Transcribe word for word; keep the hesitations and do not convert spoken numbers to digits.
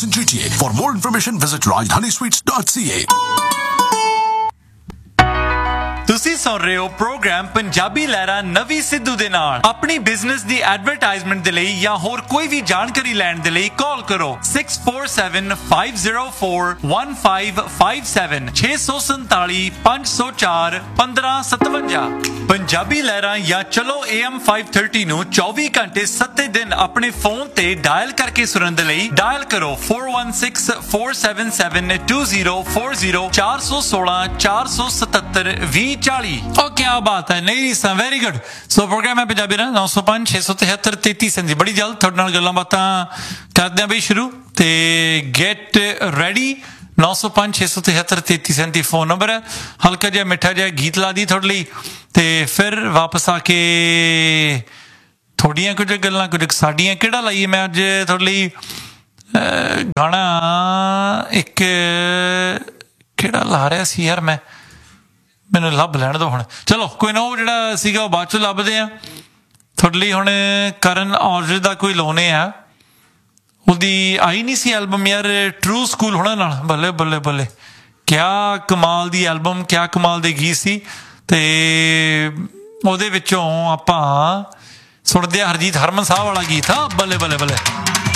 Suites in G T A. For more information, visit rajdhani suites dot c a. ਤੁਸੀਂ ਸੁਣ ਰਹੇ ਹੋ programme Punjabi ਲਹਿਰਾ ਨਵੀਂ ਸਿੱਧੂ ਦੇ ਨਾਲ। ਆਪਣੀ ਬਿਜ਼ਨਸ ਦੀ ਐਡਵਰਟਾਈਜ਼ਮੈਂਟ ਦੇ ਲਈ ਜਾਂ ਹੋਰ ਕੋਈ ਵੀ ਜਾਣਕਾਰੀ ਲੈਣ ਦੇ ਲਈ ਕਾਲ ਕਰੋ six four seven five zero four one five five seven ਛੇ ਸੌ ਸੰਤਾਲੀ ਪੰਜ ਸੌ ਚਾਰ ਪੰਦਰਾਂ ਸਤਵੰਜਾ। ਪੰਜਾਬੀ ਲਹਿਰਾ ਜਾਂ ਚਲੋ A M five thirty ਨੂੰ ਚੌਵੀ ਘੰਟੇ ਸੱਤੇ ਦਿਨ ਆਪਣੇ ਫੋਨ ਤੇ ਡਾਇਲ ਕਰਕੇ ਸੁਣਨ ਦੇ ਲਈ ਡਾਇਲ ਕਰੋ four one six four seven seven two zero four zero ਚਾਰ ਸੌ ਸੋਲਾਂ ਚਾਰ ਸੌ ਸਤੱਤਰ ਵੀਹ ਚਾਲੀ। ਓ ਕਿਆ ਬਾਤ ਹੈ, ਨਹੀਂ ਸਾਂ ਵੈਰੀ ਗੁੱਡ। ਸੋ ਪ੍ਰੋਗਰਾਮ ਹੈ ਪੰਜਾਬੀ ਨਾ ਨੌ ਸੌ ਪੰਜ ਛੇ ਸੌ ਤਿਹੱਤਰ ਤੇਤੀ ਸੰਜੀ। ਬੜੀ ਜਲਦ ਤੁਹਾਡੇ ਨਾਲ ਗੱਲਾਂ ਬਾਤਾਂ ਕਰਦੇ ਹਾਂ ਬਈ ਸ਼ੁਰੂ। ਤੇ ਗੈਟ ਰੈਡੀ ਨੌ ਸੌ ਪੰਜ ਛੇ ਸੌ ਤਿਹੱਤਰ ਤੇਤੀ ਸੈਂਤੀ ਫੋਨ ਨੰਬਰ ਹੈ। ਹਲਕਾ ਜਿਹਾ ਮਿੱਠਾ ਜਿਹਾ ਗੀਤ ਲਾ ਦੀ ਤੁਹਾਡੇ ਲਈ ਤੇ ਫਿਰ ਵਾਪਸ ਆ ਕੇ ਥੋੜੀਆਂ ਕੁਝ ਗੱਲਾਂ ਕੁਝ ਸਾਡੀਆਂ। ਕਿਹੜਾ ਲਾਈਏ ਮੈਂ ਅੱਜ ਤੁਹਾਡੇ ਲਈ ਗਾਣਾ? ਇੱਕ ਕਿਹੜਾ ਲਾ ਰਿਹਾ ਸੀ ਯਾਰ ਮੈਂ, ਮੈਨੂੰ ਲੱਭ ਲੈਣ ਦਿਓ ਹੁਣ। ਚਲੋ ਕੋਈ ਨਾ, ਉਹ ਜਿਹੜਾ ਸੀਗਾ ਉਹ ਬਾਅਦ ਚੋਂ ਲੱਭਦੇ ਆ ਤੁਹਾਡੇ ਲਈ। ਹੁਣ ਕਰਨ ਔਜਲੇ ਦਾ ਕੋਈ ਲਾਉਣੇ ਆ, ਉਹਦੀ ਆਈ ਨਹੀਂ ਸੀ ਐਲਬਮ ਯਾਰ, ਟਰੂ ਸਕੂਲ ਹੋਣਾ ਨਾਲ। ਬੱਲੇ ਬੱਲੇ ਬੱਲੇ, ਕਿਆ ਕਮਾਲ ਦੀ ਐਲਬਮ, ਕਿਆ ਕਮਾਲ ਦੇ ਗੀਤ ਸੀ। ਤੇ ਉਹਦੇ ਵਿੱਚੋਂ ਆਪਾਂ ਸੁਣਦੇ ਆ ਹਰਜੀਤ ਹਰਮਨ ਸਾਹਿਬ ਵਾਲਾ ਗੀਤ ਆ, ਬੱਲੇ ਬੱਲੇ ਬੱਲੇ।